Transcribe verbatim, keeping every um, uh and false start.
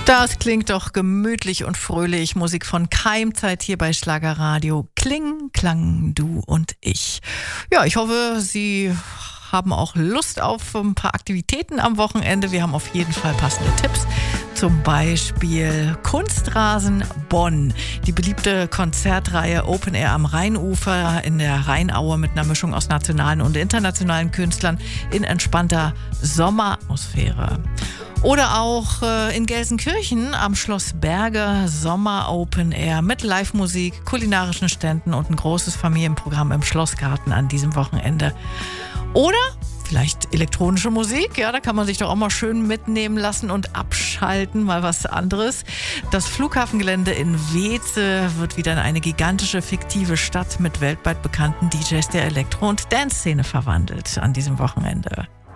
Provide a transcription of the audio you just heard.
Das klingt doch gemütlich und fröhlich. Musik von Keimzeit hier bei Schlagerradio. Kling, Klang, du und ich. Ja, ich hoffe, Sie haben auch Lust auf ein paar Aktivitäten am Wochenende. Wir haben auf jeden Fall passende Tipps. Zum Beispiel Kunstrasen Bonn. Die beliebte Konzertreihe Open Air am Rheinufer in der Rheinaue mit einer Mischung aus nationalen und internationalen Künstlern in entspannter Sommeratmosphäre. Oder auch äh, in Gelsenkirchen am Schloss Berge Sommer Open Air mit Live-Musik, kulinarischen Ständen und ein großes Familienprogramm im Schlossgarten an diesem Wochenende. Oder vielleicht elektronische Musik, ja, da kann man sich doch auch mal schön mitnehmen lassen und abschalten, mal was anderes. Das Flughafengelände in Weeze wird wieder in eine gigantische, fiktive Stadt mit weltweit bekannten D Js der Elektro- und Dance-Szene verwandelt an diesem Wochenende.